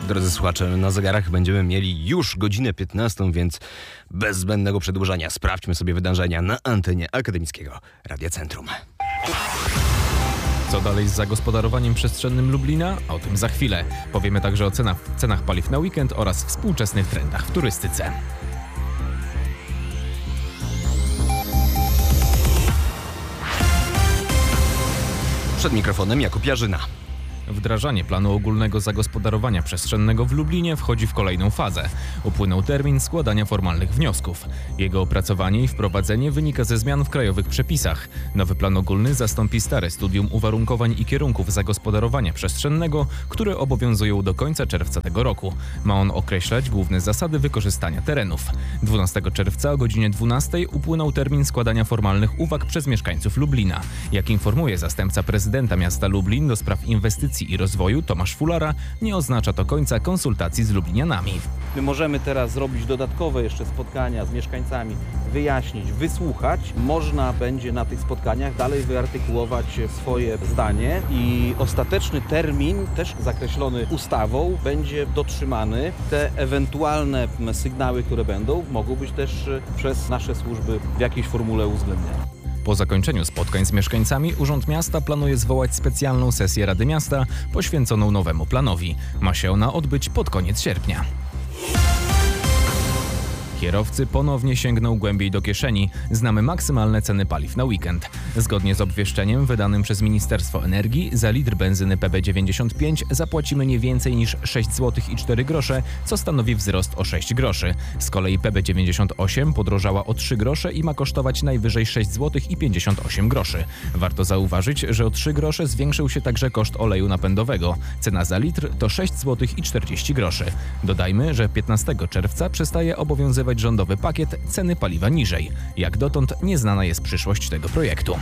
Drodzy słuchacze, na zegarach będziemy mieli już godzinę 15, więc bez zbędnego przedłużania sprawdźmy sobie wydarzenia na antenie Akademickiego Radia Centrum. Co dalej z zagospodarowaniem przestrzennym Lublina? O tym za chwilę. Powiemy także o cenach paliw na weekend oraz współczesnych trendach w turystyce. Przed mikrofonem Jakub Jarzyna. Wdrażanie planu ogólnego zagospodarowania przestrzennego w Lublinie wchodzi w kolejną fazę. Upłynął termin składania formalnych wniosków. Jego opracowanie i wprowadzenie wynika ze zmian w krajowych przepisach. Nowy plan ogólny zastąpi stare studium uwarunkowań i kierunków zagospodarowania przestrzennego, które obowiązują do końca czerwca tego roku. Ma on określać główne zasady wykorzystania terenów. 12 czerwca o godzinie 12 upłynął termin składania formalnych uwag przez mieszkańców Lublina. Jak informuje zastępca prezydenta miasta Lublin do spraw inwestycji i rozwoju Tomasz Fulara, nie oznacza to końca konsultacji z lublinianami. My możemy teraz zrobić dodatkowe jeszcze spotkania z mieszkańcami, wyjaśnić, wysłuchać. Można będzie na tych spotkaniach dalej wyartykułować swoje zdanie i ostateczny termin, też zakreślony ustawą, będzie dotrzymany. Te ewentualne sygnały, które będą, mogą być też przez nasze służby w jakiejś formule uwzględniane. Po zakończeniu spotkań z mieszkańcami Urząd Miasta planuje zwołać specjalną sesję Rady Miasta poświęconą nowemu planowi. Ma się ona odbyć pod koniec sierpnia. Kierowcy ponownie sięgną głębiej do kieszeni. Znamy maksymalne ceny paliw na weekend. Zgodnie z obwieszczeniem wydanym przez Ministerstwo Energii za litr benzyny PB95 zapłacimy nie więcej niż 6 zł i 4 grosze, co stanowi wzrost o 6 groszy. Z kolei PB98 podrożała o 3 grosze i ma kosztować najwyżej 6 zł i 58 groszy. Warto zauważyć, że o 3 grosze zwiększył się także koszt oleju napędowego. Cena za litr to 6 zł i 40 groszy. Dodajmy, że 15 czerwca przestaje obowiązywać rządowy pakiet ceny paliwa niżej. Jak dotąd nieznana jest przyszłość tego projektu.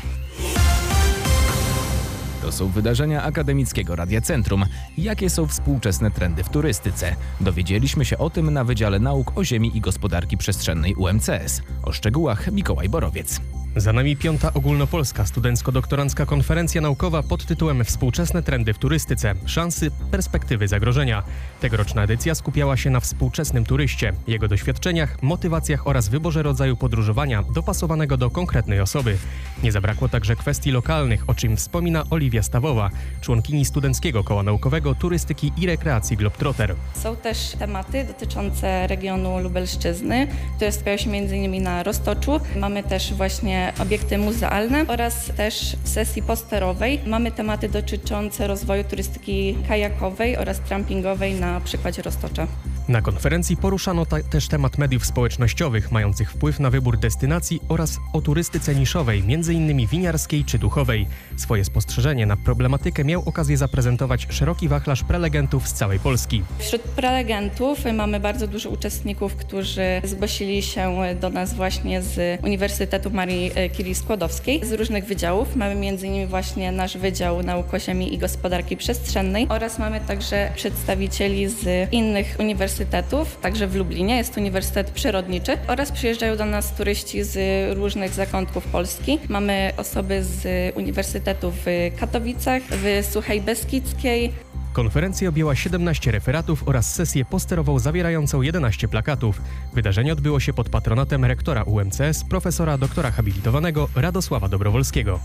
To są wydarzenia Akademickiego Radia Centrum. Jakie są współczesne trendy w turystyce? Dowiedzieliśmy się o tym na Wydziale Nauk o Ziemi i Gospodarki Przestrzennej UMCS. O szczegółach Mikołaj Borowiec. Za nami 5. ogólnopolska studencko-doktorancka konferencja naukowa pod tytułem Współczesne trendy w turystyce. Szansy, perspektywy, zagrożenia. Tegoroczna edycja skupiała się na współczesnym turyście, jego doświadczeniach, motywacjach oraz wyborze rodzaju podróżowania dopasowanego do konkretnej osoby. Nie zabrakło także kwestii lokalnych, o czym wspomina Oliwia Stawowa, członkini Studenckiego Koła Naukowego Turystyki i Rekreacji Globetrotter. Są też tematy dotyczące regionu Lubelszczyzny, które skupiają się m.in. na Roztoczu. Mamy też właśnie obiekty muzealne oraz też w sesji posterowej mamy tematy dotyczące rozwoju turystyki kajakowej oraz trampingowej na przykładzie Roztocza. Na konferencji poruszano też temat mediów społecznościowych mających wpływ na wybór destynacji oraz o turystyce niszowej, m.in. winiarskiej czy duchowej. Swoje spostrzeżenie na problematykę miał okazję zaprezentować szeroki wachlarz prelegentów z całej Polski. Wśród prelegentów mamy bardzo dużo uczestników, którzy zgłosili się do nas właśnie z Uniwersytetu Marii Curie-Skłodowskiej, z różnych wydziałów. Mamy m.in. właśnie nasz Wydział Nauk o Ziemi i Gospodarki Przestrzennej oraz mamy także przedstawicieli z innych uniwersytetów, także w Lublinie jest Uniwersytet Przyrodniczy oraz przyjeżdżają do nas turyści z różnych zakątków Polski. Mamy osoby z Uniwersytetu w Katowicach, w Suchej Beskidzkiej. Konferencja objęła 17 referatów oraz sesję posterową zawierającą 11 plakatów. Wydarzenie odbyło się pod patronatem rektora UMCS, profesora doktora habilitowanego Radosława Dobrowolskiego.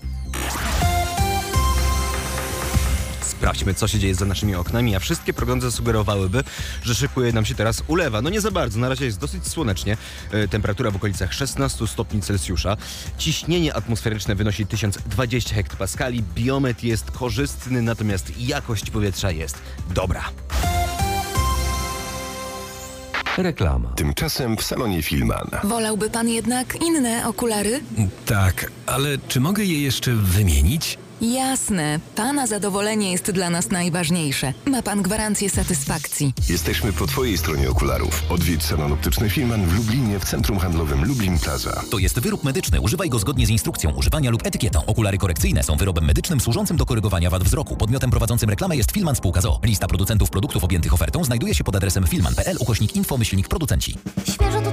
Sprawdźmy, co się dzieje za naszymi oknami, a wszystkie prognozy sugerowałyby, że szykuje nam się teraz ulewa. No nie za bardzo, na razie jest dosyć słonecznie. Temperatura w okolicach 16 stopni Celsjusza. Ciśnienie atmosferyczne wynosi 1020 hektopaskali. Biometr jest korzystny, natomiast jakość powietrza jest dobra. Reklama. Tymczasem w salonie Filman. Wolałby pan jednak inne okulary? Tak, ale czy mogę je jeszcze wymienić? Jasne. Pana zadowolenie jest dla nas najważniejsze. Ma pan gwarancję satysfakcji. Jesteśmy po twojej stronie okularów. Odwiedź salon optyczny Filman w Lublinie w centrum handlowym Lublin Plaza. To jest wyrób medyczny. Używaj go zgodnie z instrukcją używania lub etykietą. Okulary korekcyjne są wyrobem medycznym służącym do korygowania wad wzroku. Podmiotem prowadzącym reklamę jest Filman Spółka z o.o. Lista producentów produktów objętych ofertą znajduje się pod adresem filman.pl/info-producenci. Świeżo